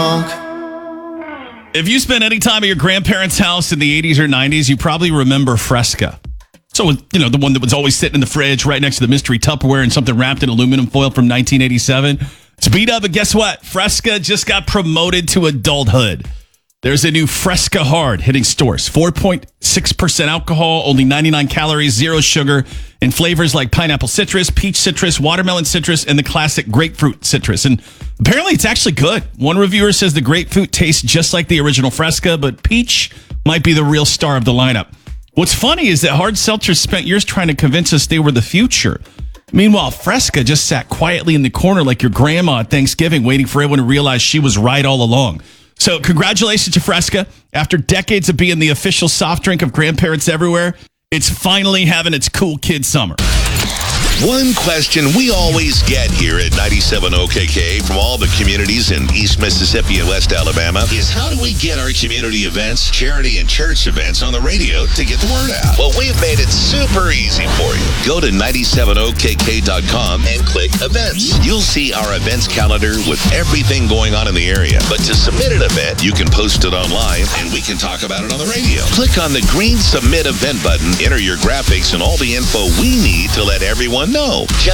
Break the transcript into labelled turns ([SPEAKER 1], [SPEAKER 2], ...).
[SPEAKER 1] If you spent any time at your grandparents' house in the 80s or 90s, you probably remember Fresca. So, the one that was always sitting in the fridge right next to the mystery Tupperware and something wrapped in aluminum foil from 1987. It's beat up, but guess what? Fresca just got promoted to adulthood. There's a new Fresca Hard hitting stores. 4.6% alcohol, only 99 calories, zero sugar, and flavors like pineapple citrus, peach citrus, watermelon citrus, and the classic grapefruit citrus. And apparently it's actually good. One reviewer says the grapefruit tastes just like the original Fresca, but peach might be the real star of the lineup. What's funny is that hard seltzers spent years trying to convince us they were the future. Meanwhile, Fresca just sat quietly in the corner like your grandma at Thanksgiving, waiting for everyone to realize she was right all along. So congratulations to Fresca. After decades of being the official soft drink of grandparents everywhere, it's finally having its cool kid summer.
[SPEAKER 2] One question we always get here at 97 OKK from all the communities in East Mississippi and West Alabama is how do we get our community events, charity and church events on the radio to get the word out? Well, we've made it super easy for you. Go to 97okk.com and click events. You'll see our events calendar with everything going on in the area. But to submit an event, you can post it online and we can talk about it on the radio. Click on the green submit event button, enter your graphics and all the info we need to let everyone know.